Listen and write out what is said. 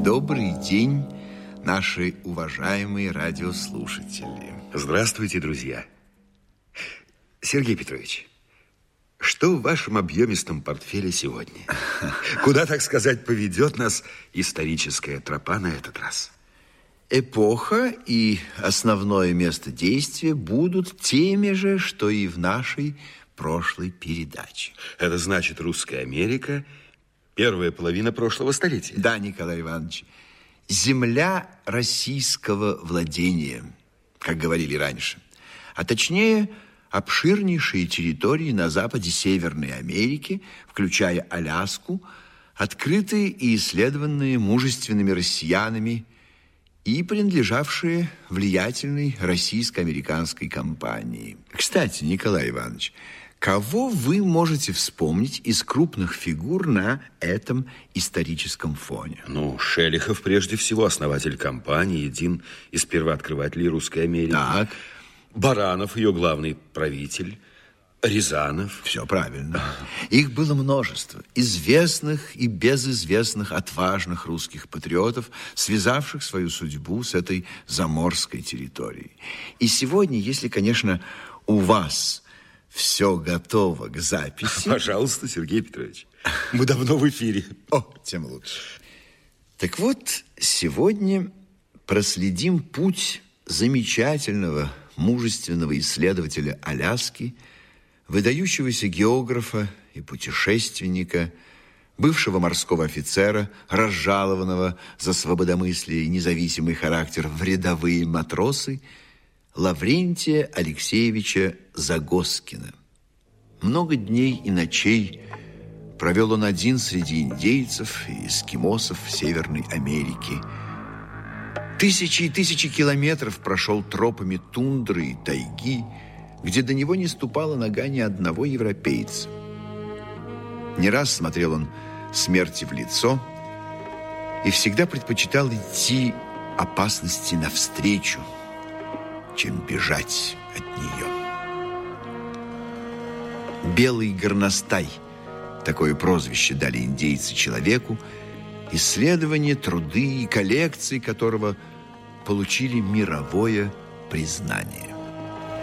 Добрый день, наши уважаемые радиослушатели. Здравствуйте, друзья. Сергей Петрович, что в вашем объемистом портфеле сегодня? Куда, так сказать, поведет нас историческая тропа на этот раз? Эпоха и основное место действия будут теми же, что и в нашей прошлой передаче. Это значит русская Америка, первая половина прошлого столетия. Да, Николай Иванович. Земля российского владения, как говорили раньше. А точнее, обширнейшие территории на западе Северной Америки, включая Аляску, открытые и исследованные мужественными россиянами и принадлежавшие влиятельной российско-американской компании. Кстати, Николай Иванович, кого вы можете вспомнить из крупных фигур на этом историческом фоне? Ну, Шелихов, прежде всего, основатель компании, один из первооткрывателей русской Америки. Так. Баранов, ее главный правитель. Рязанов. Все правильно. Их было множество. Известных и безызвестных, отважных русских патриотов, связавших свою судьбу с этой заморской территорией. И сегодня, если, конечно, у вас все готово к записи... Пожалуйста, Сергей Петрович. Мы давно в эфире. О, тем лучше. Так вот, сегодня проследим путь замечательного, мужественного исследователя Аляски, выдающегося географа и путешественника, бывшего морского офицера, разжалованного за свободомыслие и независимый характер в рядовые матросы, Лаврентия Алексеевича Загоскина. Много дней и ночей провел он один среди индейцев и эскимосов Северной Америки. Тысячи и тысячи километров прошел тропами тундры и тайги, где до него не ступала нога ни одного европейца. Не раз смотрел он смерти в лицо и всегда предпочитал идти опасности навстречу, чем бежать от нее. «Белый горностай» — такое прозвище дали индейцы человеку, исследования, труды и коллекции которого получили мировое признание.